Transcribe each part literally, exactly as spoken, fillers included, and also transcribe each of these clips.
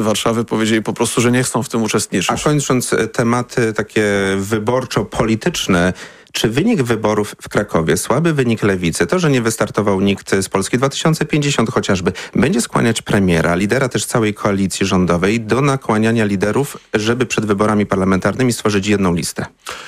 Warszawy powiedzieli po prostu, że nie chcą w tym uczestniczyć. A kończąc tematy takie wyborczo-polityczne, czy wynik wyborów w Krakowie, słaby wynik Lewicy, to, że nie wystartował nikt z Polski dwa tysiące pięćdziesiąt chociażby, będzie skłaniać premiera, lidera też całej koalicji rządowej do nakłaniania liderów, żeby przed wyborami parlamentarnymi stworzyć jedną listę?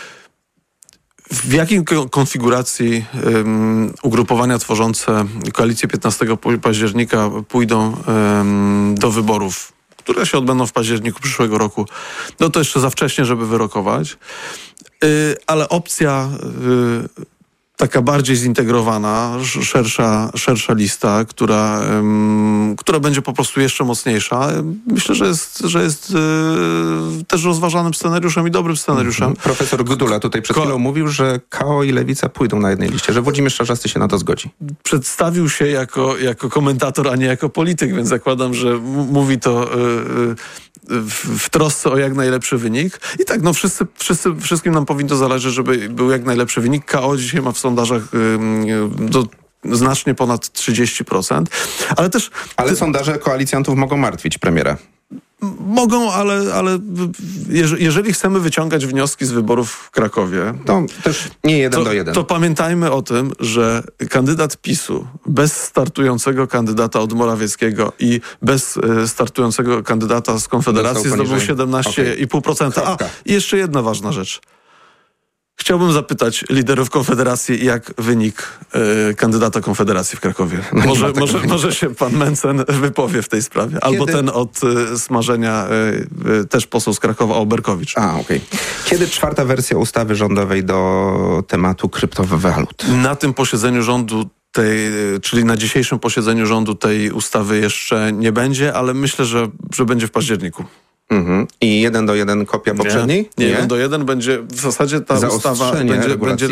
W jakiej konfiguracji um, ugrupowania tworzące koalicję piętnastego października pójdą um, do wyborów, które się odbędą w październiku przyszłego roku, no to jeszcze za wcześnie, żeby wyrokować. Yy, ale opcja yy, taka bardziej zintegrowana, szersza, szersza lista, która, ym, która będzie po prostu jeszcze mocniejsza, myślę, że jest, że jest yy, też rozważanym scenariuszem i dobrym scenariuszem. Mm-hmm. Profesor Gudula tutaj przed chwilą Ko- mówił, że K O i Lewica pójdą na jednej liście, że Włodzimierz Czarzasty się na to zgodzi. Przedstawił się jako, jako komentator, a nie jako polityk, więc zakładam, że m- mówi to yy, w, w trosce o jak najlepszy wynik. I tak, no wszyscy, wszyscy, wszystkim nam powinno zależeć, żeby był jak najlepszy wynik. K O dzisiaj ma w sondażach yy, do znacznie ponad trzydzieści procent. Ale też... Ale ty... sondaże koalicjantów mogą martwić premiera. Mogą, ale, ale jeżeli chcemy wyciągać wnioski z wyborów w Krakowie... To też nie jeden to, do jeden. To pamiętajmy o tym, że kandydat PiSu bez startującego kandydata od Morawieckiego i bez y, startującego kandydata z Konfederacji zdobył siedemnaście i pół procent. Okay. A, i jeszcze jedna ważna rzecz. Chciałbym zapytać liderów Konfederacji, jak wynik y, kandydata Konfederacji w Krakowie. No może, może, może się pan Mencen wypowie w tej sprawie. Kiedy? Albo ten od y, smażenia y, y, też poseł z Krakowa, Oberkowicz. A, okej. Okay. Kiedy czwarta wersja ustawy rządowej do tematu kryptowalut? Na tym posiedzeniu rządu tej, czyli na dzisiejszym posiedzeniu rządu tej ustawy jeszcze nie będzie, ale myślę, że, że będzie w październiku. Mhm. I jeden do jeden kopia poprzedniej? Nie, nie, jeden do jeden będzie, w zasadzie ta ustawa będzie, będzie,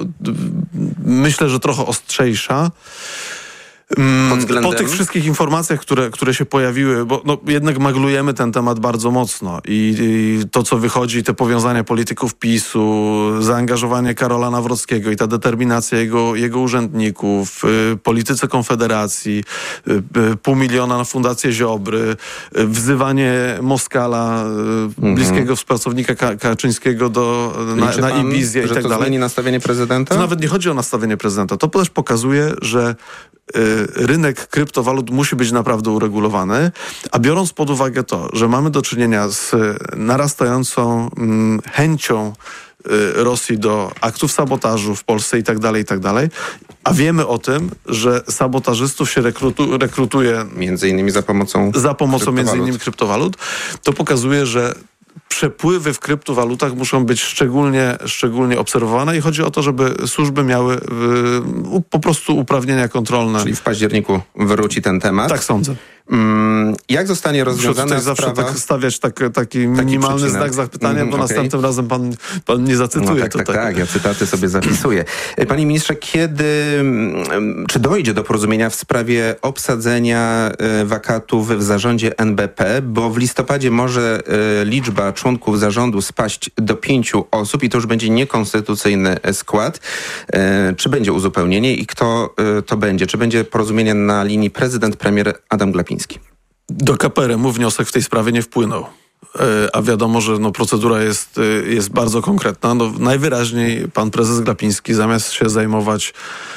myślę, że trochę ostrzejsza. Pod względem... Po tych wszystkich informacjach, które, które się pojawiły, bo no, jednak maglujemy ten temat bardzo mocno i, i to, co wychodzi, te powiązania polityków PiSu, zaangażowanie Karola Nawrockiego i ta determinacja jego, jego urzędników, y, polityce Konfederacji, y, y, pół miliona na Fundację Ziobry, y, wzywanie Moskala, y, mhm. bliskiego współpracownika Ka- Kaczyńskiego do, na, na Ibizję i tak dalej. Że to zmieni nastawienie prezydenta? To nawet nie chodzi o nastawienie prezydenta. To też pokazuje, że rynek kryptowalut musi być naprawdę uregulowany, a biorąc pod uwagę to, że mamy do czynienia z narastającą mm, chęcią y, Rosji do aktów sabotażu w Polsce i tak dalej, i tak dalej, a wiemy o tym, że sabotażystów się rekrutu, rekrutuje między innymi za pomocą za pomocą między innymi kryptowalut, to pokazuje, że przepływy w kryptowalutach muszą być szczególnie, szczególnie obserwowane i chodzi o to, żeby służby miały y, po prostu uprawnienia kontrolne. Czyli w październiku wróci ten temat. Tak sądzę. Mm, jak zostanie rozwiązana Muszę sprawa... zawsze tak stawiać tak, taki minimalny taki znak zapytania, mm, bo okay. następnym razem pan, pan nie zacytuje. No tak, tutaj. tak, tak, ja cytaty sobie zapisuję. Panie ministrze, kiedy, czy dojdzie do porozumienia w sprawie obsadzenia wakatów w zarządzie N B P, bo w listopadzie może liczba członków zarządu spaść do pięciu osób i to już będzie niekonstytucyjny skład. Czy będzie uzupełnienie i kto to będzie? Czy będzie porozumienie na linii prezydent, premier Adam Glapiński? Do K P R M-u wniosek w tej sprawie nie wpłynął. A wiadomo, że no, procedura jest, jest bardzo konkretna. No, najwyraźniej pan prezes Glapiński zamiast się zajmować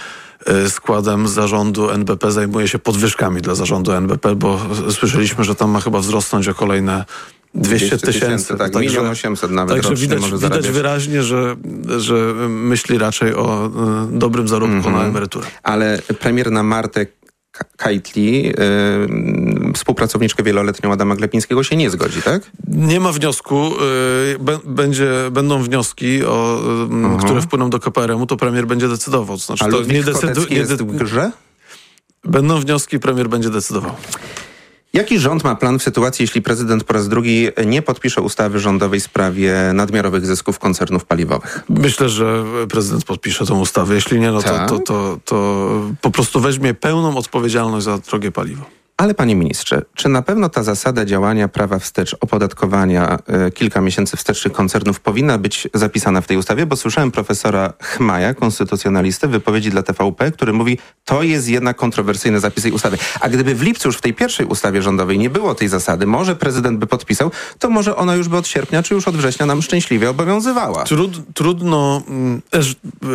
składem zarządu N B P zajmuje się podwyżkami dla zarządu N B P, bo słyszeliśmy, że tam ma chyba wzrosnąć o kolejne dwieście tysięcy. Tak, milion osiemset nawet także rocznie widać, może widać zarabiać. wyraźnie, że, że myśli raczej o y, dobrym zarobku mm-hmm. na emeryturę. Ale premier na Martę Kajtli, yy, współpracowniczkę wieloletnią Adama Glapińskiego, się nie zgodzi, tak? Nie ma wniosku. Yy, b- będzie, będą wnioski, o, yy, uh-huh. które wpłyną do K P R M-u, to premier będzie decydował. To znaczy, A to nie decydu- nie jest de- w grze? Będą wnioski, premier będzie decydował. Jaki rząd ma plan w sytuacji, jeśli prezydent po raz drugi nie podpisze ustawy rządowej w sprawie nadmiarowych zysków koncernów paliwowych? Myślę, że prezydent podpisze tą ustawę. Jeśli nie, no to, to, to, to po prostu weźmie pełną odpowiedzialność za drogie paliwo. Ale panie ministrze, czy na pewno ta zasada działania prawa wstecz, opodatkowania y, kilka miesięcy wstecznych koncernów powinna być zapisana w tej ustawie? Bo słyszałem profesora Chmaja, konstytucjonalistę, w wypowiedzi dla T V P, który mówi, to jest jednak kontrowersyjny zapis tej ustawy. A gdyby w lipcu już w tej pierwszej ustawie rządowej nie było tej zasady, może prezydent by podpisał, to może ona już by od sierpnia czy już od września nam szczęśliwie obowiązywała. Trud, trudno... Też,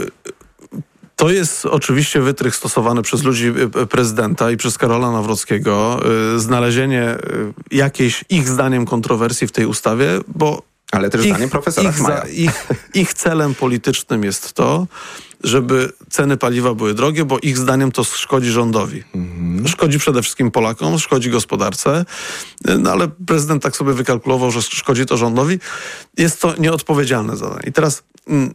to jest oczywiście wytrych stosowany przez ludzi prezydenta i przez Karola Nawrockiego. Znalezienie jakiejś ich zdaniem kontrowersji w tej ustawie, bo ale też ich, zdaniem profesora ich, za, ich, ich celem politycznym jest to, żeby ceny paliwa były drogie, bo ich zdaniem to szkodzi rządowi. Mhm. Szkodzi przede wszystkim Polakom, szkodzi gospodarce, no ale prezydent tak sobie wykalkulował, że szkodzi to rządowi. Jest to nieodpowiedzialne zadanie. I teraz... Mm,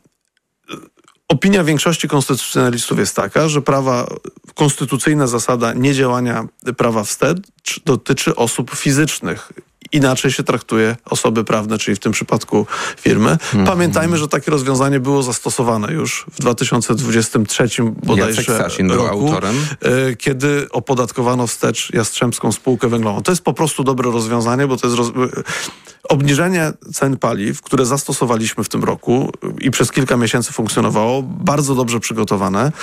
Opinia większości konstytucjonalistów jest taka, że prawa, konstytucyjna zasada niedziałania prawa wstecz dotyczy osób fizycznych. Inaczej się traktuje osoby prawne, czyli w tym przypadku firmy. Mm-hmm. Pamiętajmy, że takie rozwiązanie było zastosowane już w dwa tysiące dwudziestym trzecim bodajże Jacek Sasin był roku, autorem. Kiedy opodatkowano wstecz Jastrzębską Spółkę Węglową. To jest po prostu dobre rozwiązanie, bo to jest roz... obniżenie cen paliw, które zastosowaliśmy w tym roku i przez kilka miesięcy funkcjonowało, bardzo dobrze przygotowane,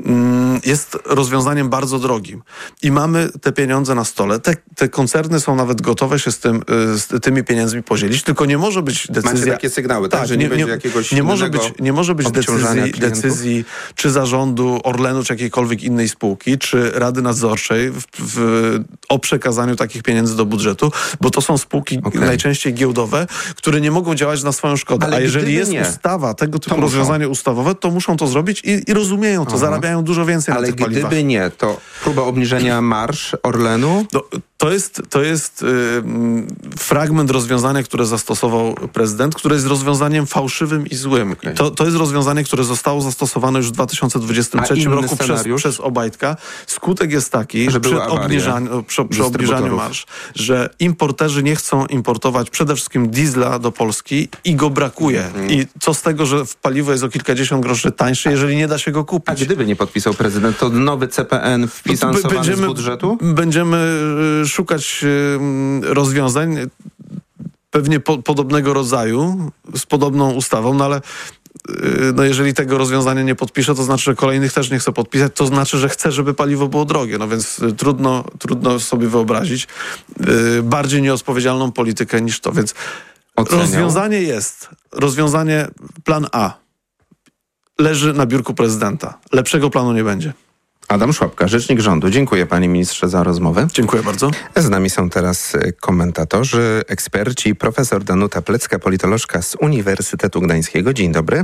jest rozwiązaniem bardzo drogim. I mamy te pieniądze na stole. Te, te koncerny są nawet gotowe się z, tym, z tymi pieniędzmi podzielić, tylko nie może być decyzja... Macie takie sygnały, tak? tak że nie, nie będzie jakiegoś nie może być, nie może być decyzji, decyzji czy zarządu Orlenu, czy jakiejkolwiek innej spółki, czy Rady Nadzorczej w, w, o przekazaniu takich pieniędzy do budżetu, bo to są spółki okay. najczęściej giełdowe, które nie mogą działać na swoją szkodę. Ale a jeżeli jest nie, ustawa, tego typu rozwiązanie ustawowe, to muszą to zrobić i, i rozumieją to, Aha. zarabiają dużo więcej ale na tych paliwach. Ale gdyby nie, to próba obniżenia marż Orlenu? No, to jest, to jest yy, fragment rozwiązania, które zastosował prezydent, które jest rozwiązaniem fałszywym i złym. Okay. I to, to jest rozwiązanie, które zostało zastosowane już w dwa tysiące dwudziestym trzecim roku przez, przez Obajtka. Skutek jest taki, że przy obniżaniu, przy, przy obniżaniu marż, że importerzy nie chcą importować przede wszystkim diesla do Polski i go brakuje. Mm. I co z tego, że w paliwo jest o kilkadziesiąt groszy tańsze, jeżeli nie da się go kupić? A gdyby nie podpisał prezydent, to nowy C P N wfinansowany no będziemy, z budżetu? Będziemy szukać rozwiązań pewnie po, podobnego rodzaju, z podobną ustawą, no ale no jeżeli tego rozwiązania nie podpisze, to znaczy, że kolejnych też nie chce podpisać, to znaczy, że chce, żeby paliwo było drogie. No więc trudno, trudno sobie wyobrazić bardziej nieodpowiedzialną politykę niż to. Więc Oceniał. rozwiązanie jest, rozwiązanie plan A leży na biurku prezydenta. Lepszego planu nie będzie. Adam Szłapka, rzecznik rządu. Dziękuję panie ministrze za rozmowę. Dziękuję bardzo. Z nami są teraz komentatorzy, eksperci. Profesor Danuta Plecka, politolożka z Uniwersytetu Gdańskiego. Dzień dobry.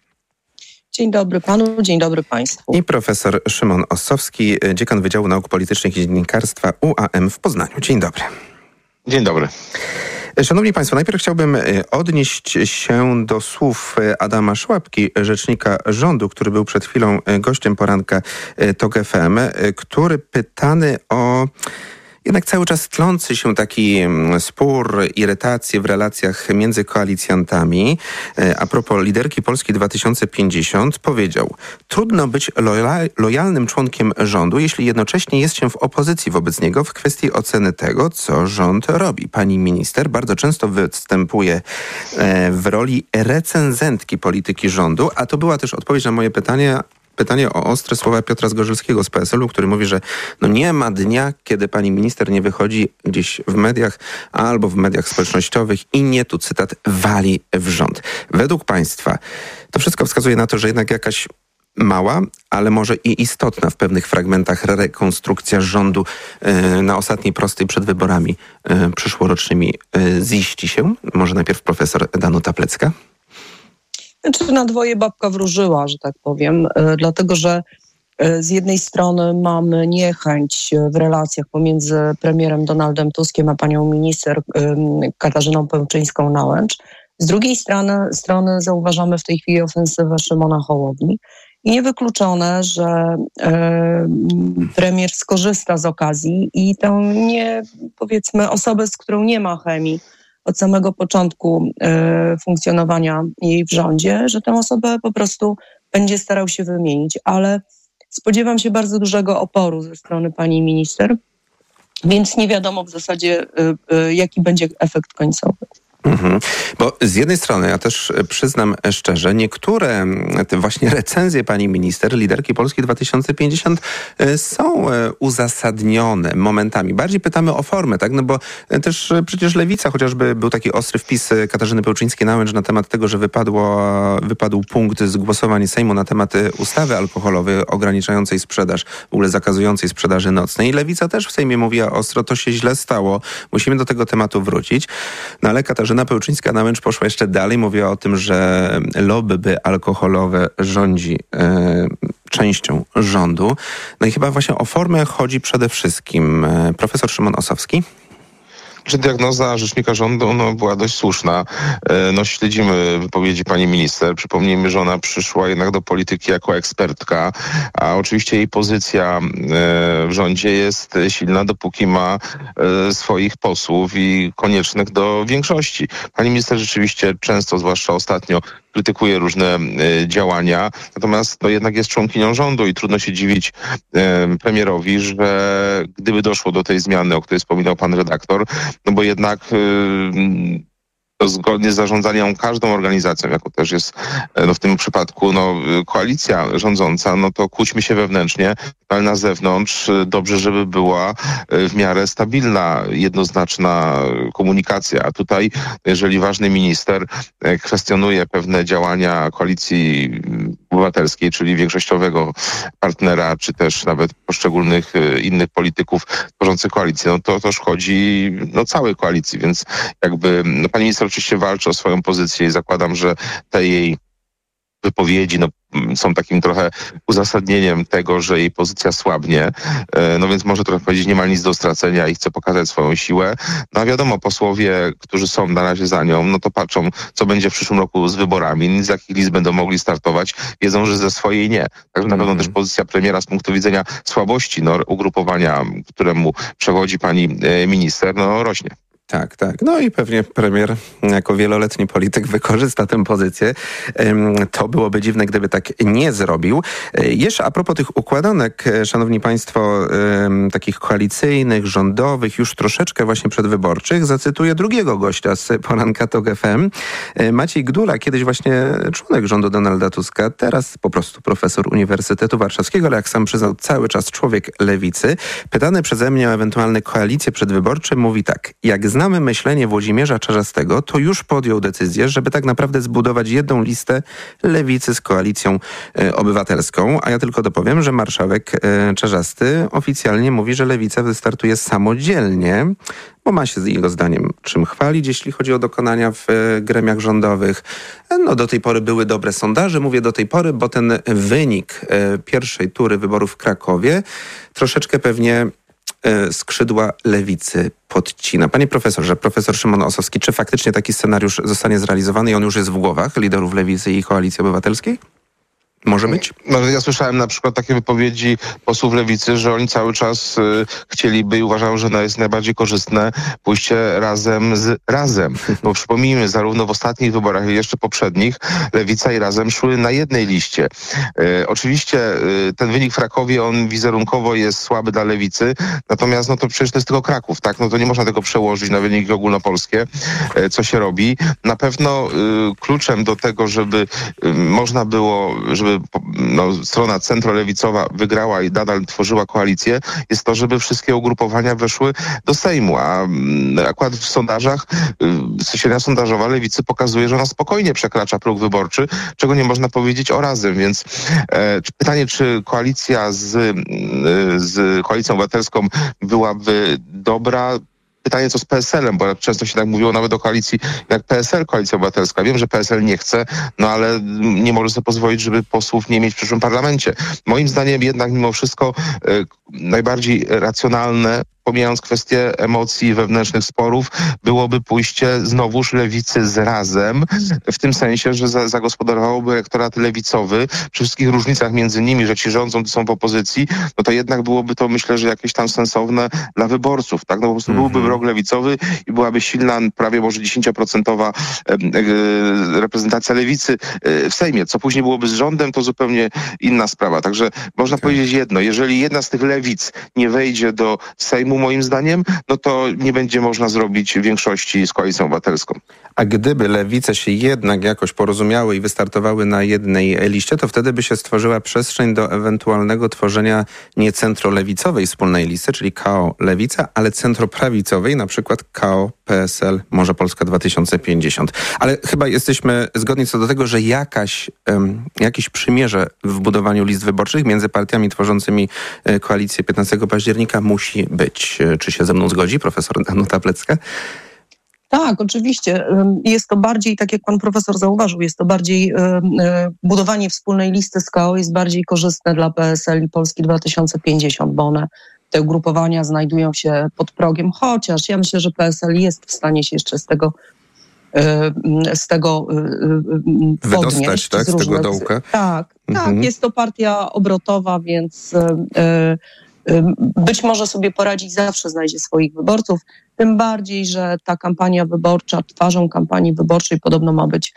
Dzień dobry panu, dzień dobry państwu. I profesor Szymon Ossowski, dziekan Wydziału Nauk Politycznych i Dziennikarstwa U A M w Poznaniu. Dzień dobry. Dzień dobry. Szanowni Państwo, najpierw chciałbym odnieść się do słów Adama Szłapki, rzecznika rządu, który był przed chwilą gościem poranka TOK F M, który pytany o jednak cały czas tlący się taki spór, irytacje w relacjach między koalicjantami. A propos liderki Polski dwa tysiące pięćdziesiąt powiedział: trudno być loja- lojalnym członkiem rządu, jeśli jednocześnie jest się w opozycji wobec niego w kwestii oceny tego, co rząd robi. Pani minister bardzo często występuje w roli recenzentki polityki rządu, a to była też odpowiedź na moje pytanie, Pytanie o ostre słowa Piotra Zgorzelskiego z P S L u, który mówi, że no nie ma dnia, kiedy pani minister nie wychodzi gdzieś w mediach albo w mediach społecznościowych i nie, tu cytat, wali w rząd. Według państwa to wszystko wskazuje na to, że jednak jakaś mała, ale może i istotna w pewnych fragmentach rekonstrukcja rządu yy, na ostatniej prostej przed wyborami yy, przyszłorocznymi yy, ziści się. Może najpierw profesor Danuta Plecka. Znaczy na dwoje babka wróżyła, że tak powiem, dlatego że z jednej strony mamy niechęć w relacjach pomiędzy premierem Donaldem Tuskiem a panią minister Katarzyną Pełczyńską-Nałęcz. Z drugiej strony, strony zauważamy w tej chwili ofensywę Szymona Hołowni i niewykluczone, że e, premier skorzysta z okazji i tę nie, powiedzmy, osobę, z którą nie ma chemii od samego początku e, funkcjonowania jej w rządzie, że tę osobę po prostu będzie starał się wymienić. Ale spodziewam się bardzo dużego oporu ze strony pani minister, Więc nie wiadomo w zasadzie, jaki będzie efekt końcowy. Mhm. Bo z jednej strony, ja też przyznam szczerze, niektóre te właśnie recenzje pani minister, liderki Polski dwa tysiące pięćdziesiąt są uzasadnione momentami. Bardziej pytamy o formę, tak? No bo też przecież Lewica, chociażby był taki ostry wpis Katarzyny Pełczyńskiej-Nałęcz na temat tego, że wypadło, wypadł punkt z głosowania Sejmu na temat ustawy alkoholowej ograniczającej sprzedaż, w ogóle zakazującej sprzedaży nocnej. I Lewica też w Sejmie mówiła ostro, to się źle stało, musimy do tego tematu wrócić. No ale Katarzyna Pełczyńska-Nałęcz poszła jeszcze dalej, mówiła o tym, że lobby alkoholowe rządzi e, częścią rządu. No i chyba właśnie o formę chodzi przede wszystkim. Profesor Szymon Osowski. Że diagnoza rzecznika rządu no, była dość słuszna. No, śledzimy wypowiedzi pani minister. Przypomnijmy, że ona przyszła jednak do polityki jako ekspertka, a oczywiście jej pozycja w rządzie jest silna, dopóki ma swoich posłów i koniecznych do większości. Pani minister rzeczywiście często, zwłaszcza ostatnio, krytykuje różne y, działania, natomiast no, jednak jest członkinią rządu i trudno się dziwić y, premierowi, że gdyby doszło do tej zmiany, o której wspominał pan redaktor, no bo jednak y, to zgodnie z zarządzaniem każdą organizacją, jako też jest no, w tym przypadku no, koalicja rządząca, no to kłóćmy się wewnętrznie, ale na zewnątrz dobrze, żeby była w miarę stabilna, jednoznaczna komunikacja. A tutaj, jeżeli ważny minister kwestionuje pewne działania Koalicji Obywatelskiej, czyli większościowego partnera, czy też nawet poszczególnych innych polityków tworzących koalicję, no to to szkodzi no, całej koalicji, więc jakby no, pani minister oczywiście walczy o swoją pozycję i zakładam, że te jej wypowiedzi no, są takim trochę uzasadnieniem tego, że jej pozycja słabnie, no więc może trochę powiedzieć, nie ma nic do stracenia i chce pokazać swoją siłę. No a wiadomo, posłowie, którzy są na razie za nią, no to patrzą, co będzie w przyszłym roku z wyborami, z jakich list będą mogli startować, wiedzą, że ze swojej nie. Także na pewno mm-hmm. też pozycja premiera z punktu widzenia słabości no, ugrupowania, któremu przewodzi pani minister, no rośnie. Tak, tak. No i pewnie premier jako wieloletni polityk wykorzysta tę pozycję. To byłoby dziwne, gdyby tak nie zrobił. Jeszcze a propos tych układanek, szanowni państwo, takich koalicyjnych, rządowych, już troszeczkę właśnie przedwyborczych, zacytuję drugiego gościa z poranka TOK F M. Maciej Gdula, kiedyś właśnie członek rządu Donalda Tuska, teraz po prostu profesor Uniwersytetu Warszawskiego, ale jak sam przyznał, cały czas człowiek lewicy. Pytany przeze mnie o ewentualne koalicje przedwyborcze, mówi tak: jak znamy myślenie Włodzimierza Czarzastego, to już podjął decyzję, żeby tak naprawdę zbudować jedną listę lewicy z Koalicją e, Obywatelską. A ja tylko dopowiem, że marszałek e, Czarzasty oficjalnie mówi, że lewica wystartuje samodzielnie, bo ma się z jego zdaniem czym chwalić, jeśli chodzi o dokonania w e, gremiach rządowych. No do tej pory były dobre sondaże, mówię do tej pory, bo ten wynik e, pierwszej tury wyborów w Krakowie troszeczkę pewnie skrzydła lewicy podcina. Panie profesorze, profesor Szymon Osowski, czy faktycznie taki scenariusz zostanie zrealizowany i on już jest w głowach liderów lewicy i Koalicji Obywatelskiej? Może być? No, ja słyszałem na przykład takie wypowiedzi posłów lewicy, że oni cały czas y, chcieliby i uważają, że jest najbardziej korzystne pójście razem z Razem. Bo przypomnijmy, zarówno w ostatnich wyborach, jak i jeszcze poprzednich, Lewica i Razem szły na jednej liście. Y, oczywiście y, ten wynik w Krakowie, on wizerunkowo jest słaby dla Lewicy, natomiast no to przecież to jest tylko Kraków, tak? No to nie można tego przełożyć na wyniki ogólnopolskie, y, co się robi. Na pewno y, kluczem do tego, żeby y, można było, żeby no, strona centrolewicowa wygrała i nadal tworzyła koalicję, jest to, żeby wszystkie ugrupowania weszły do Sejmu. A akurat w sondażach, średnia sondażowa lewicy pokazuje, że ona spokojnie przekracza próg wyborczy, czego nie można powiedzieć o Razem. Więc e, pytanie, czy koalicja z, z Koalicją Obywatelską byłaby dobra? Pytanie, co z P S L-em, bo często się tak mówiło nawet o koalicji jak P S L, Koalicja Obywatelska. Wiem, że P S L nie chce, no ale nie może sobie pozwolić, żeby posłów nie mieć w przyszłym parlamencie. Moim zdaniem jednak mimo wszystko y, najbardziej racjonalne, pomijając kwestię emocji, wewnętrznych sporów, byłoby pójście znowuż lewicy z Razem, w tym sensie, że za, zagospodarowałoby elektorat lewicowy, przy wszystkich różnicach między nimi, że ci rządzą, to są w opozycji, no to jednak byłoby to, myślę, że jakieś tam sensowne dla wyborców, tak? No po prostu mm-hmm. byłby wrog lewicowy i byłaby silna, prawie może dziesięcioprocentowa e, e, reprezentacja lewicy e, w Sejmie. Co później byłoby z rządem, to zupełnie inna sprawa. Także można okay. powiedzieć jedno, jeżeli jedna z tych lewic nie wejdzie do Sejmu, rozsądku moim zdaniem, no to nie będzie można zrobić większości z Koalicją Obywatelską. A gdyby lewice się jednak jakoś porozumiały i wystartowały na jednej liście, to wtedy by się stworzyła przestrzeń do ewentualnego tworzenia nie centrolewicowej wspólnej listy, czyli K O Lewica, ale centroprawicowej, na przykład K O P S L, może Polska dwa tysiące pięćdziesiąt. Ale chyba jesteśmy zgodni co do tego, że jakaś, um, jakieś przymierze w budowaniu list wyborczych między partiami tworzącymi koalicję piętnastego października musi być. Czy się ze mną zgodzi profesor Danuta Plecka? Tak, oczywiście. Jest to bardziej, tak jak pan profesor zauważył, jest to bardziej, budowanie wspólnej listy z K O jest bardziej korzystne dla P S L i Polski dwa tysiące pięćdziesiąt, bo one, te ugrupowania znajdują się pod progiem, chociaż ja myślę, że P S L jest w stanie się jeszcze z tego z tego wydostać, podnieść, tak? Z, z różnych, tego dołka? Tak, mhm. tak. Jest to partia obrotowa, więc być może sobie poradzić, zawsze znajdzie swoich wyborców. Tym bardziej, że ta kampania wyborcza, twarzą kampanii wyborczej podobno ma być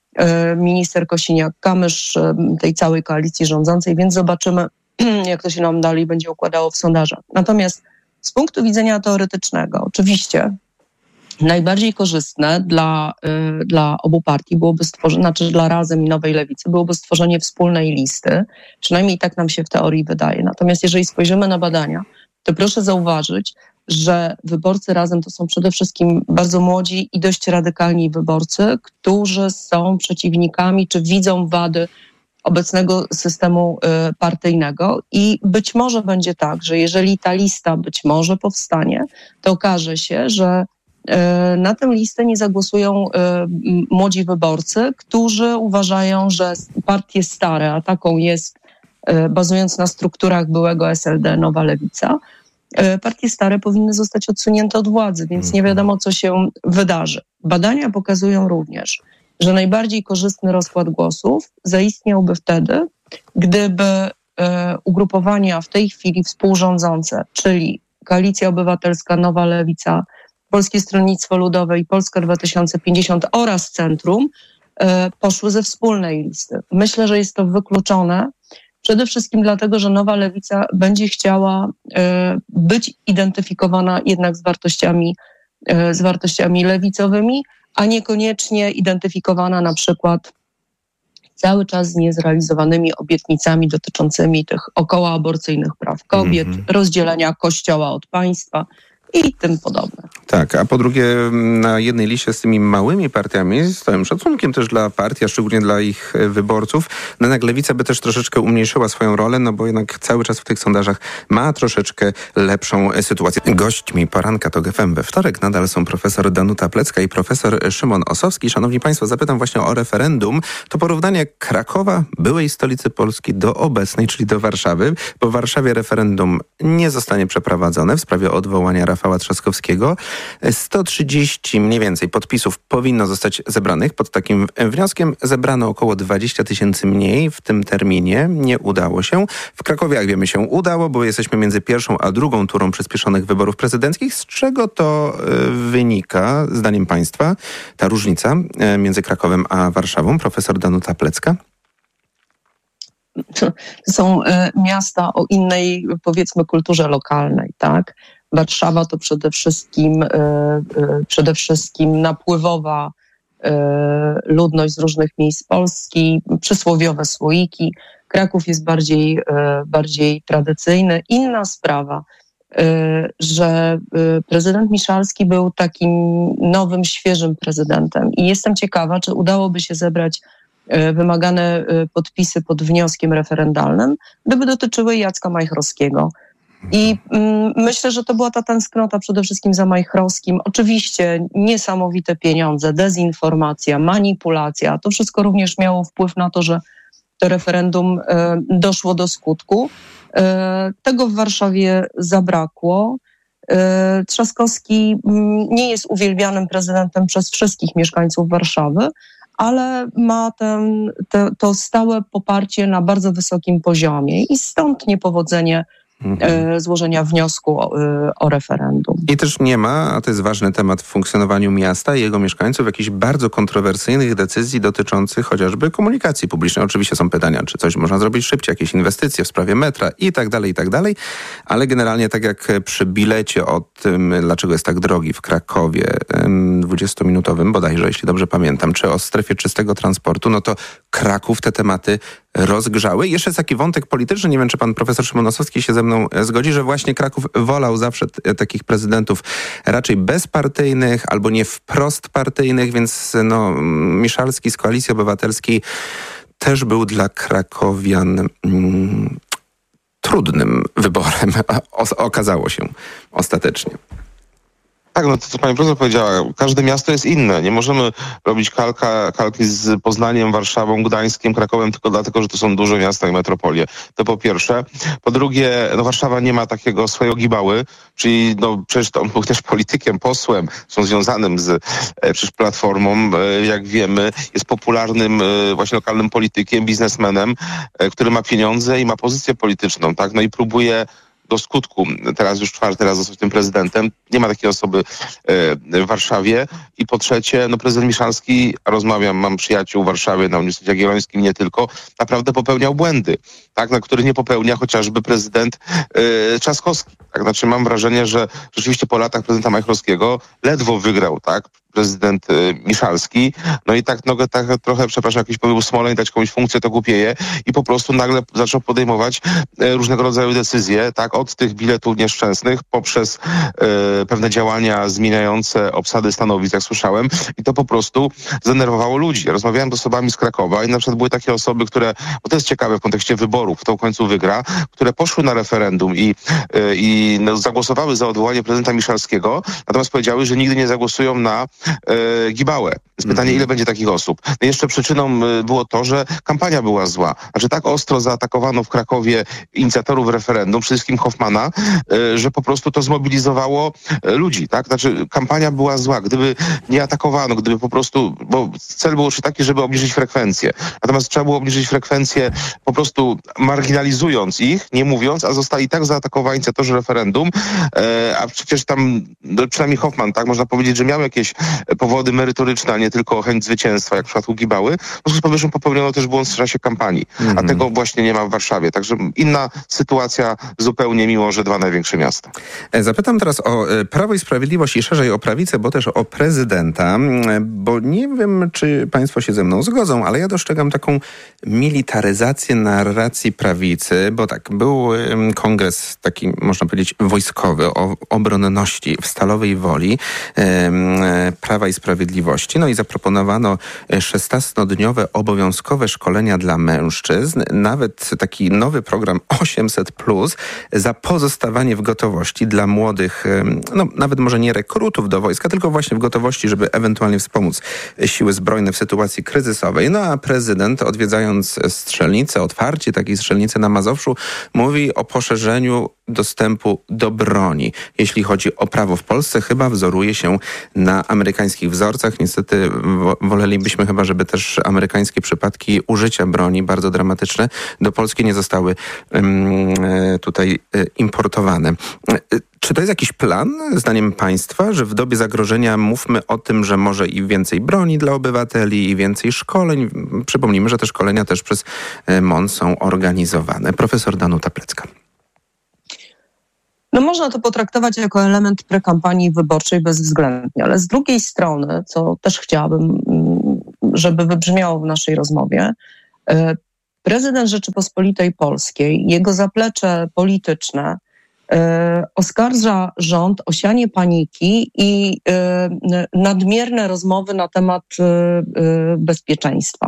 minister Kosiniak-Kamysz tej całej koalicji rządzącej, więc zobaczymy, jak to się nam dalej będzie układało w sondażach. Natomiast z punktu widzenia teoretycznego, oczywiście najbardziej korzystne dla, y, dla obu partii byłoby stworzenie, znaczy dla Razem i Nowej Lewicy, byłoby stworzenie wspólnej listy. Przynajmniej tak nam się w teorii wydaje. Natomiast jeżeli spojrzymy na badania, to proszę zauważyć, że wyborcy Razem to są przede wszystkim bardzo młodzi i dość radykalni wyborcy, którzy są przeciwnikami czy widzą wady obecnego systemu y, partyjnego i być może będzie tak, że jeżeli ta lista być może powstanie, to okaże się, że y, na tę listę nie zagłosują y, młodzi wyborcy, którzy uważają, że partie stare, a taką jest, y, bazując na strukturach byłego S L D, Nowa Lewica, y, partie stare powinny zostać odsunięte od władzy, więc nie wiadomo, co się wydarzy. Badania pokazują również, że najbardziej korzystny rozkład głosów zaistniałby wtedy, gdyby e, ugrupowania w tej chwili współrządzące, czyli Koalicja Obywatelska, Nowa Lewica, Polskie Stronnictwo Ludowe i Polska dwa tysiące pięćdziesiąt oraz Centrum e, poszły ze wspólnej listy. Myślę, że jest to wykluczone przede wszystkim dlatego, że Nowa Lewica będzie chciała e, być identyfikowana jednak z wartościami, e, z wartościami lewicowymi, a niekoniecznie identyfikowana na przykład cały czas z niezrealizowanymi obietnicami dotyczącymi tych okołoaborcyjnych praw kobiet, mm-hmm. rozdzielenia Kościoła od państwa i tym podobne. Tak, a po drugie na jednej liście z tymi małymi partiami, z całym szacunkiem też dla partii, a szczególnie dla ich wyborców, no jednak Lewica by też troszeczkę umniejszyła swoją rolę, no bo jednak cały czas w tych sondażach ma troszeczkę lepszą sytuację. Gośćmi poranka TOK F M we wtorek nadal są profesor Danuta Plecka i profesor Szymon Osowski. Szanowni Państwo, zapytam właśnie o referendum. To porównanie Krakowa, byłej stolicy Polski, do obecnej, czyli do Warszawy, bo w Warszawie referendum nie zostanie przeprowadzone w sprawie odwołania Rafała Trzaskowskiego. sto trzydzieści mniej więcej podpisów powinno zostać zebranych pod takim wnioskiem. Zebrano około dwadzieścia tysięcy mniej w tym terminie. Nie udało się. W Krakowie, jak wiemy, się udało, bo jesteśmy między pierwszą a drugą turą przyspieszonych wyborów prezydenckich. Z czego to wynika, zdaniem Państwa, ta różnica między Krakowem a Warszawą? Profesor Danuta Plecka. To są miasta o innej, powiedzmy, kulturze lokalnej, tak? Warszawa to przede wszystkim, przede wszystkim napływowa ludność z różnych miejsc Polski, przysłowiowe słoiki. Kraków jest bardziej, bardziej tradycyjny. Inna sprawa, że prezydent Miszalski był takim nowym, świeżym prezydentem i jestem ciekawa, czy udałoby się zebrać wymagane podpisy pod wnioskiem referendalnym, gdyby dotyczyły Jacka Majchrowskiego. I mm, myślę, że to była ta tęsknota przede wszystkim za Majchrowskim. Oczywiście niesamowite pieniądze, dezinformacja, manipulacja. To wszystko również miało wpływ na to, że to referendum e, doszło do skutku. E, tego w Warszawie zabrakło. E, Trzaskowski m, nie jest uwielbianym prezydentem przez wszystkich mieszkańców Warszawy, ale ma ten, te, to stałe poparcie na bardzo wysokim poziomie i stąd niepowodzenie mhm. złożenia wniosku o, o referendum. I też nie ma, a to jest ważny temat w funkcjonowaniu miasta i jego mieszkańców, jakichś bardzo kontrowersyjnych decyzji dotyczących chociażby komunikacji publicznej. Oczywiście są pytania, czy coś można zrobić szybciej, jakieś inwestycje w sprawie metra i tak dalej, i tak dalej, ale generalnie tak jak przy bilecie o tym, dlaczego jest tak drogi w Krakowie dwudziestominutowym bodajże, jeśli dobrze pamiętam, czy o strefie czystego transportu, no to Kraków te tematy rozgrzały. Jeszcze jest taki wątek polityczny, nie wiem, czy pan profesor Szymon Ossowski się ze mną zgodzi, że właśnie Kraków wolał zawsze t- takich prezydentów raczej bezpartyjnych albo nie wprost partyjnych, więc no, Miszalski z Koalicji Obywatelskiej też był dla krakowian mm, trudnym wyborem, o- okazało się ostatecznie. Tak, no to co pani profesor powiedziała, każde miasto jest inne. Nie możemy robić kalka, kalki z Poznaniem, Warszawą, Gdańskiem, Krakowem tylko dlatego, że to są duże miasta i metropolie. To po pierwsze. Po drugie, no Warszawa nie ma takiego swojego Gibały, czyli no przecież to on był też politykiem, posłem, są związanym z e, przecież Platformą, e, jak wiemy, jest popularnym e, właśnie lokalnym politykiem, biznesmenem, e, który ma pieniądze i ma pozycję polityczną, tak? No i próbuje do skutku, teraz już czwarty raz zostać tym prezydentem. Nie ma takiej osoby e, w Warszawie. I po trzecie, no prezydent Miszalski, rozmawiam, mam przyjaciół w Warszawie na Uniwersytecie Jagiellońskim, nie tylko, naprawdę popełniał błędy, tak, na których nie popełnia chociażby prezydent e, Trzaskowski. Tak, znaczy mam wrażenie, że rzeczywiście po latach prezydenta Majchrowskiego ledwo wygrał, tak, prezydent y, Miszalski, no i tak, no, tak trochę, przepraszam, jakiś powił Smoleń, dać komuś funkcję, to głupieje i po prostu nagle zaczął podejmować y, różnego rodzaju decyzje, tak, od tych biletów nieszczęsnych poprzez y, pewne działania zmieniające obsady stanowisk, jak słyszałem, i to po prostu zdenerwowało ludzi. Rozmawiałem z osobami z Krakowa i na przykład były takie osoby, które, bo to jest ciekawe w kontekście wyborów, kto w końcu wygra, które poszły na referendum i, y, i no, zagłosowały za odwołanie prezydenta Miszalskiego, natomiast powiedziały, że nigdy nie zagłosują na e, Gibałę. Jest pytanie, mm-hmm. ile będzie takich osób. No jeszcze przyczyną e, było to, że kampania była zła. Znaczy tak ostro zaatakowano w Krakowie inicjatorów referendum, przede wszystkim Hoffmana, e, że po prostu to zmobilizowało e, ludzi, tak? Znaczy kampania była zła. Gdyby nie atakowano, gdyby po prostu, bo cel był taki, żeby obniżyć frekwencję. Natomiast trzeba było obniżyć frekwencję po prostu marginalizując ich, nie mówiąc, a zostali tak zaatakowani inicjatorzy referendum, e, a przecież tam, no, przynajmniej Hoffman, tak, można powiedzieć, że miał jakieś powody merytoryczne, a nie tylko chęć zwycięstwa, jak w przypadku Gibały. W związku z powyższym popełniono też błąd w czasie kampanii, mm-hmm. a tego właśnie nie ma w Warszawie. Także inna sytuacja zupełnie, mimo że dwa największe miasta. Zapytam teraz o Prawo i Sprawiedliwość i szerzej o prawicę, bo też o prezydenta, bo nie wiem, czy państwo się ze mną zgodzą, ale ja dostrzegam taką militaryzację narracji prawicy, bo tak, był kongres taki, można powiedzieć, wojskowy o obronności w Stalowej Woli Prawa i Sprawiedliwości. No i zaproponowano szesnastodniowe obowiązkowe szkolenia dla mężczyzn, nawet taki nowy program osiemset plus za pozostawanie w gotowości dla młodych, no nawet może nie rekrutów do wojska, tylko właśnie w gotowości, żeby ewentualnie wspomóc siły zbrojne w sytuacji kryzysowej. No a prezydent, odwiedzając strzelnicę, otwarcie takiej strzelnicy na Mazowszu, mówi o poszerzeniu dostępu do broni. Jeśli chodzi o prawo w Polsce, chyba wzoruje się na amerykańskich wzorcach. Niestety wolelibyśmy chyba, żeby też amerykańskie przypadki użycia broni, bardzo dramatyczne, do Polski nie zostały um, tutaj importowane. Czy to jest jakiś plan, zdaniem państwa, że w dobie zagrożenia mówmy o tym, że może i więcej broni dla obywateli, i więcej szkoleń? Przypomnijmy, że te szkolenia też przez M O N są organizowane. Profesor Danuta Plecka. No można to potraktować jako element prekampanii wyborczej bezwzględnie, ale z drugiej strony, co też chciałabym, żeby wybrzmiało w naszej rozmowie, prezydent Rzeczypospolitej Polskiej, jego zaplecze polityczne oskarża rząd o sianie paniki i nadmierne rozmowy na temat bezpieczeństwa.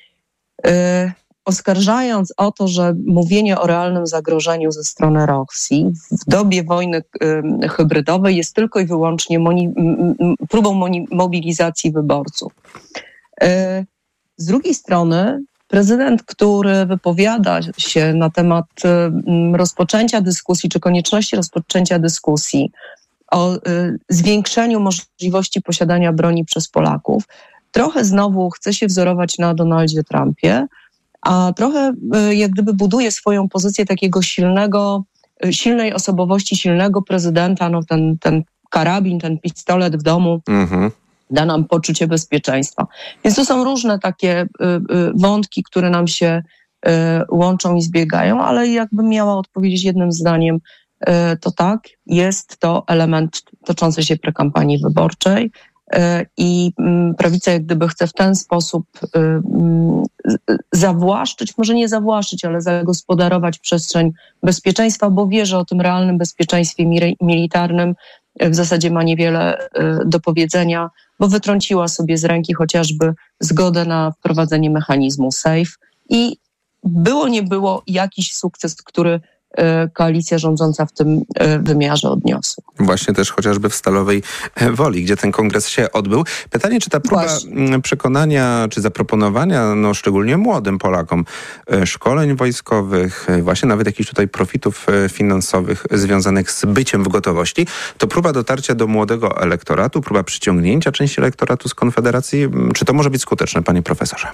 Oskarżając o to, że mówienie o realnym zagrożeniu ze strony Rosji w dobie wojny y, hybrydowej jest tylko i wyłącznie moni- m- m- próbą moni- mobilizacji wyborców. Y, z drugiej strony prezydent, który wypowiada się na temat y, rozpoczęcia dyskusji, czy konieczności rozpoczęcia dyskusji o y, zwiększeniu możliwości posiadania broni przez Polaków, trochę znowu chce się wzorować na Donaldzie Trumpie, a trochę jak gdyby buduje swoją pozycję takiego silnego silnej osobowości, silnego prezydenta, no ten, ten karabin, ten pistolet w domu mhm. da nam poczucie bezpieczeństwa. Więc to są różne takie y, y, wątki, które nam się y, łączą i zbiegają, ale jakbym miała odpowiedzieć jednym zdaniem, y, to tak, jest to element toczący się prekampanii wyborczej y, i y, prawica jak gdyby chce w ten sposób y, y, zawłaszczyć, może nie zawłaszczyć, ale zagospodarować przestrzeń bezpieczeństwa, bo wie, że o tym realnym bezpieczeństwie mi- militarnym w zasadzie ma niewiele do powiedzenia, bo wytrąciła sobie z ręki chociażby zgodę na wprowadzenie mechanizmu SAFE i było nie było jakiś sukces, który koalicja rządząca w tym wymiarze odniosła. Właśnie też chociażby w Stalowej Woli, gdzie ten kongres się odbył. Pytanie, czy ta próba Właśnie. przekonania, czy zaproponowania, no szczególnie młodym Polakom, szkoleń wojskowych, właśnie nawet jakichś tutaj profitów finansowych związanych z byciem w gotowości, to próba dotarcia do młodego elektoratu, próba przyciągnięcia części elektoratu z Konfederacji. Czy to może być skuteczne, panie profesorze?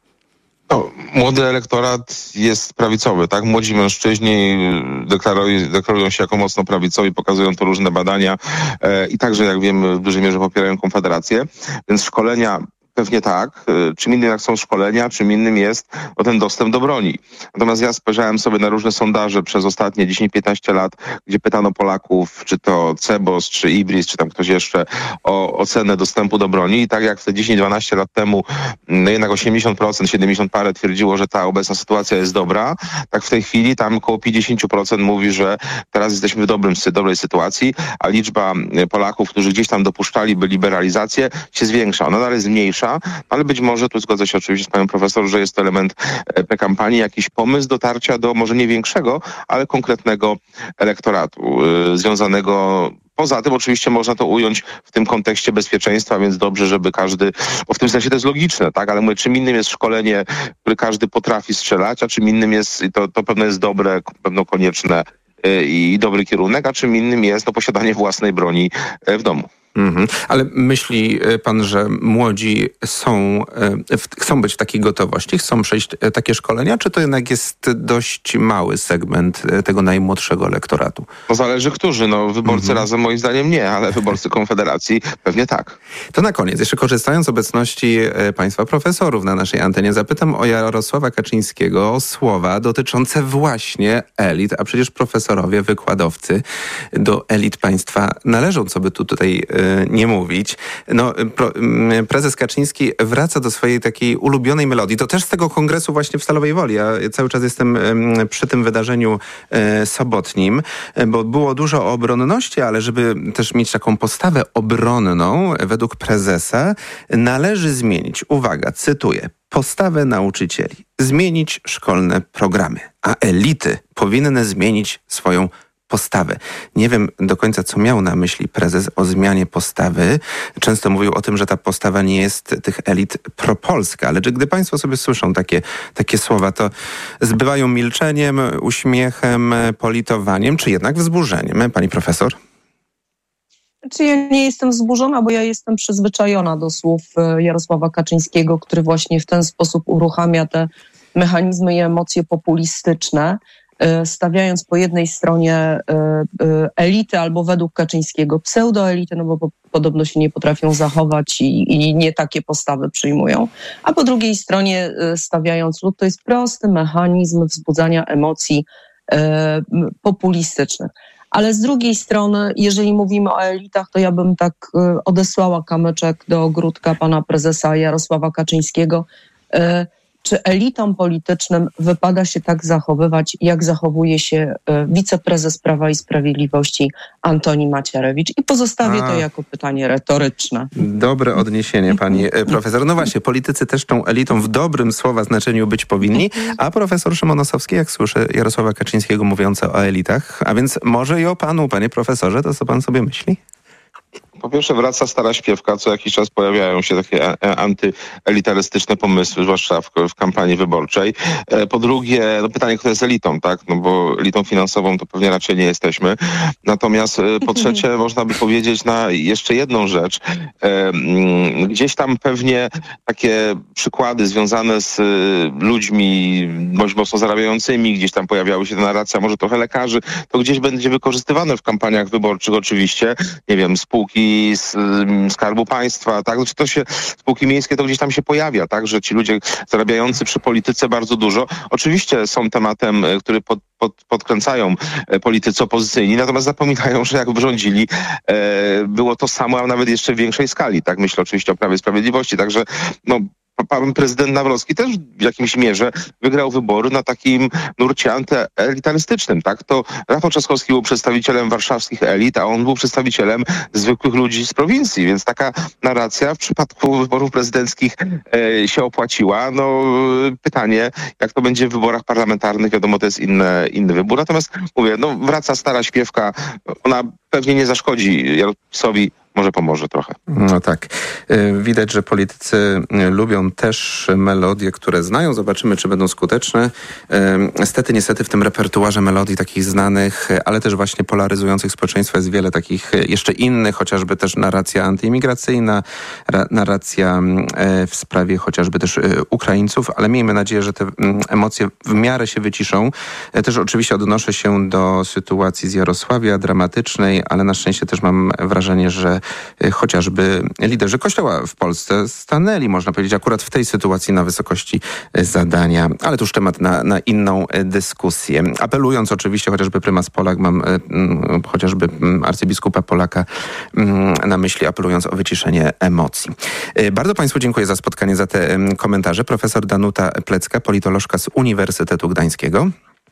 No, młody elektorat jest prawicowy, tak? Młodzi mężczyźni deklarują, deklarują się jako mocno prawicowi, pokazują to różne badania e, i także, jak wiemy, w dużej mierze popierają Konfederację, więc szkolenia pewnie tak. Czym innym jak są szkolenia, czym innym jest no, ten dostęp do broni. Natomiast ja spojrzałem sobie na różne sondaże przez ostatnie dziesięć piętnaście lat, gdzie pytano Polaków, czy to Cebos, czy Ibris, czy tam ktoś jeszcze, o ocenę dostępu do broni. I tak jak te dziesięć dwanaście lat temu no jednak osiemdziesiąt procent, siedemdziesiąt parę twierdziło, że ta obecna sytuacja jest dobra, tak w tej chwili tam około pięćdziesiąt procent mówi, że teraz jesteśmy w dobrym, dobrej sytuacji, a liczba Polaków, którzy gdzieś tam dopuszczaliby liberalizację, się zwiększa. Ona dalej jest mniejsza, ale być może, tu zgodzę się oczywiście z panią profesor, że jest to element kampanii, jakiś pomysł dotarcia do może nie większego, ale konkretnego elektoratu yy, związanego. Poza tym oczywiście można to ująć w tym kontekście bezpieczeństwa, więc dobrze, żeby każdy, bo w tym sensie to jest logiczne, tak, ale mówię, czym innym jest szkolenie, które każdy potrafi strzelać, a czym innym jest, i to, to pewno jest dobre, pewno konieczne yy, i dobry kierunek, a czym innym jest no, posiadanie własnej broni yy, w domu. Mhm. Ale myśli pan, że młodzi są, chcą być w takiej gotowości, chcą przejść takie szkolenia, czy to jednak jest dość mały segment tego najmłodszego elektoratu? No zależy którzy. No wyborcy mhm. Razem moim zdaniem nie, ale wyborcy Konfederacji pewnie tak. To na koniec, jeszcze korzystając z obecności państwa profesorów na naszej antenie, zapytam o Jarosława Kaczyńskiego, o słowa dotyczące właśnie elit, a przecież profesorowie, wykładowcy do elit państwa należą, co by tu tutaj nie mówić. No, pro, prezes Kaczyński wraca do swojej takiej ulubionej melodii. To też z tego kongresu właśnie w Stalowej Woli. Ja cały czas jestem przy tym wydarzeniu sobotnim, bo było dużo o obronności, ale żeby też mieć taką postawę obronną, według prezesa, należy zmienić, uwaga, cytuję, postawę nauczycieli, zmienić szkolne programy, a elity powinny zmienić swoją postawę. Nie wiem do końca, co miał na myśli prezes o zmianie postawy. Często mówił o tym, że ta postawa nie jest tych elit propolska, ale gdy państwo sobie słyszą takie, takie słowa, to zbywają milczeniem, uśmiechem, politowaniem, czy jednak wzburzeniem? Pani profesor? Czy ja nie jestem wzburzona, bo ja jestem przyzwyczajona do słów Jarosława Kaczyńskiego, który właśnie w ten sposób uruchamia te mechanizmy i emocje populistyczne, stawiając po jednej stronie elity albo według Kaczyńskiego pseudoelity, no bo po, podobno się nie potrafią zachować i, i nie takie postawy przyjmują, a po drugiej stronie stawiając lud, to jest prosty mechanizm wzbudzania emocji e, populistycznych. Ale z drugiej strony, jeżeli mówimy o elitach, to ja bym tak e, odesłała kamyczek do ogródka pana prezesa Jarosława Kaczyńskiego. E, Czy elitom politycznym wypada się tak zachowywać, jak zachowuje się wiceprezes Prawa i Sprawiedliwości Antoni Macierewicz? I pozostawię A. to jako pytanie retoryczne. Dobre odniesienie, pani profesor. No właśnie, politycy też tą elitą w dobrym słowa znaczeniu być powinni, a profesor Szymon Ossowski, jak słyszę Jarosława Kaczyńskiego mówiące o elitach, a więc może i o panu, panie profesorze, to co pan sobie myśli? Po pierwsze wraca stara śpiewka, co jakiś czas pojawiają się takie antyelitarystyczne pomysły, zwłaszcza w, w kampanii wyborczej. Po drugie, no pytanie, kto jest elitą, tak? No bo elitą finansową to pewnie raczej nie jesteśmy. Natomiast po trzecie można by powiedzieć na jeszcze jedną rzecz. Gdzieś tam pewnie takie przykłady związane z ludźmi dość mocno zarabiającymi, gdzieś tam pojawiały się te narracja, może trochę lekarzy, to gdzieś będzie wykorzystywane w kampaniach wyborczych oczywiście, nie wiem, spółki z Skarbu Państwa, tak, znaczy to się, spółki miejskie to gdzieś tam się pojawia, tak, że ci ludzie zarabiający przy polityce bardzo dużo, oczywiście są tematem, który pod, pod, podkręcają politycy opozycyjni, natomiast zapominają, że jak rządzili, e, było to samo, a nawet jeszcze w większej skali, tak, myślę oczywiście o Prawie i Sprawiedliwości, także no pan prezydent Nawrocki też w jakimś mierze wygrał wybory na takim nurcie antyelitarystycznym, tak? To Rafał Trzaskowski był przedstawicielem warszawskich elit, a on był przedstawicielem zwykłych ludzi z prowincji, więc taka narracja w przypadku wyborów prezydenckich e, się opłaciła. No pytanie, jak to będzie w wyborach parlamentarnych, wiadomo, to jest inny, inny wybór. Natomiast mówię, no wraca stara śpiewka, ona pewnie nie zaszkodzi Jarosławowi, może pomoże trochę. No tak. Widać, że politycy lubią też melodie, które znają. Zobaczymy, czy będą skuteczne. Niestety, niestety w tym repertuarze melodii takich znanych, ale też właśnie polaryzujących społeczeństwa jest wiele takich jeszcze innych, chociażby też narracja antyimigracyjna, narracja w sprawie chociażby też Ukraińców, ale miejmy nadzieję, że te emocje w miarę się wyciszą. Też oczywiście odnoszę się do sytuacji z Jarosławia, dramatycznej, ale na szczęście też mam wrażenie, że chociażby liderzy Kościoła w Polsce stanęli, można powiedzieć, akurat w tej sytuacji na wysokości zadania. Ale to już temat na, na inną dyskusję. Apelując oczywiście, chociażby prymas Polak, mam mm, chociażby arcybiskupa Polaka mm, na myśli, apelując o wyciszenie emocji. Bardzo Państwu dziękuję za spotkanie, za te komentarze. Profesor Danuta Plecka, politolożka z Uniwersytetu Gdańskiego.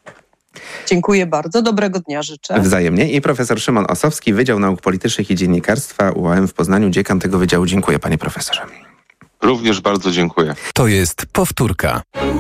Dziękuję bardzo. Dobrego dnia życzę. Wzajemnie. I profesor Szymon Osowski, Wydział Nauk Politycznych i Dziennikarstwa U A M w Poznaniu, dziekan tego wydziału. Dziękuję, panie profesorze. Również bardzo dziękuję. To jest powtórka.